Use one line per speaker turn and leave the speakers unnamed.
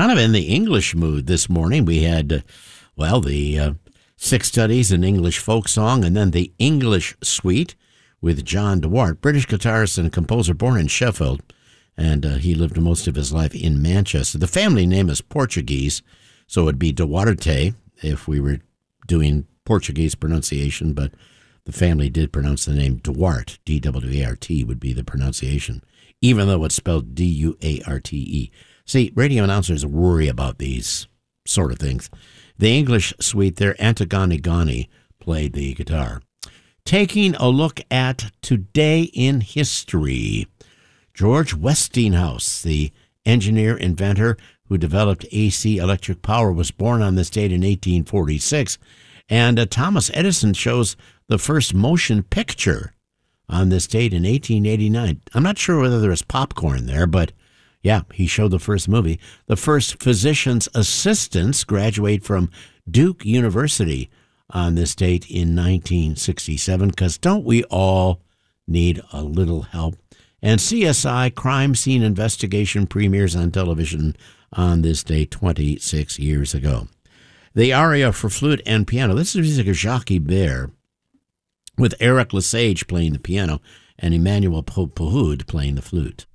Kind of in the English mood this morning. We had, the Six Studies in English Folk Song, and then the English Suite with John Duarte, British guitarist and composer born in Sheffield, and he lived most of his life in Manchester. The family name is Portuguese, so it would be Duarte if we were doing Portuguese pronunciation, but the family did pronounce the name Duarte, D-W-A-R-T would be the pronunciation, even though it's spelled D-U-A-R-T-E. See, radio announcers worry about these sort of things. The English Suite there, Antigone Gani played the guitar. Taking a look at today in history, George Westinghouse, the engineer, inventor who developed AC electric power, was born on this date in 1846. And Thomas Edison shows the first motion picture on this date in 1889. I'm not sure whether there's popcorn there, but yeah, he showed the first movie. The first physician's assistants graduate from Duke University on this date in 1967, because don't we all need a little help? And CSI Crime Scene Investigation premieres on television on this day 26 years ago. The aria for flute and piano. This is the music of Jacques Ibert, with Eric Lesage playing the piano and Emmanuel Pouhoud playing the flute.